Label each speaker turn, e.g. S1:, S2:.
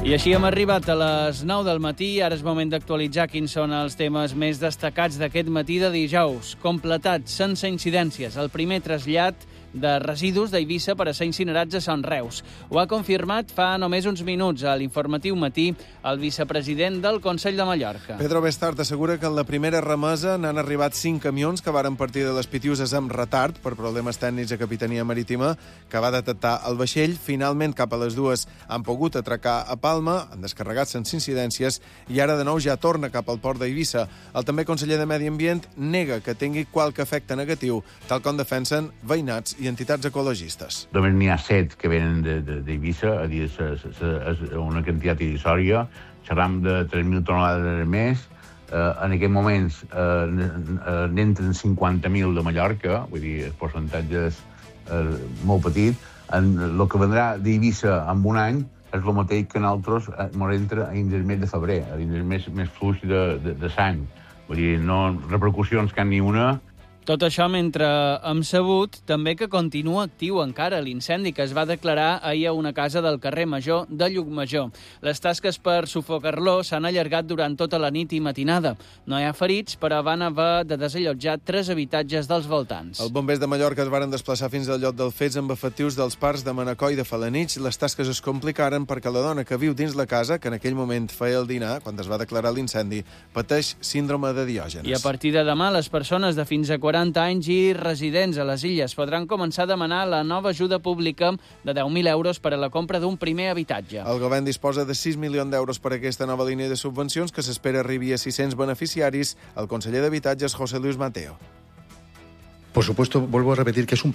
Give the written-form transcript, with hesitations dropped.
S1: I així hem arribat a les 9 del matí. Ara és moment d'actualitzar quins són els temes més destacats d'aquest matí de dijous. Completat, sense incidències, el primer trasllat de residus d'Eivissa per a ser incinerats a Sant Reus. Ho ha confirmat fa només uns minuts a l'informatiu matí el vicepresident del Consell de Mallorca.
S2: Pedro Bestart assegura que en la primera remesa n'han arribat 5 camions que varen partir de les Pitiuses amb retard per problemes tècnics a Capitania Marítima, que va detectar el vaixell. Finalment, cap a les 2 han pogut atracar a Palma, han descarregat sense incidències i ara de nou ja torna cap al port d'Eivissa. El també conseller de Medi Ambient nega que tingui qualque efecte negatiu, tal com defensen veïnats i entitats ecologistes.
S3: Només n'hi ha 7 que venen d'Eivissa, a dir, és una quantitat irrisòria. Xerram de 3.000 tonelades més. En aquests moments n'entren 50.000 de Mallorca, vull dir, el percentatge és molt petit. El que vendrà d'Eivissa en un any és el mateix que nosaltres ens entra dins el mes de febrer, dins el mes més fluix de sang. Vull dir, no repercussions cap ni una.
S1: Tot això mentre hem sabut també que continua actiu encara l'incendi que es va declarar ahir a una casa del carrer Major de Llucmajor. Les tasques per sufocar-lo s'han allargat durant tota la nit i matinada. No hi ha ferits, però van haver de desallotjar 3 habitatges dels voltants.
S2: Els bombers de Mallorca es varen desplaçar fins al lloc dels fets amb efectius dels parcs de Manacor i de Felanitx. Les tasques es complicaren perquè la dona que viu dins la casa, que en aquell moment feia el dinar, quan es va declarar l'incendi, pateix síndrome de Diògenes.
S1: I a partir de demà, les persones de fins a 40 anys i residents a les illes podran començar a demanar la nova ajuda pública de 10.000 euros per a la compra d'un primer habitatge.
S2: El govern disposa de 6 milions d'euros per a aquesta nova línia de subvencions que s'espera arribi a 600 beneficiaris. El conseller d'Habitatge és José Luis Mateo.
S4: Por supuesto, vuelvo a repetir que es un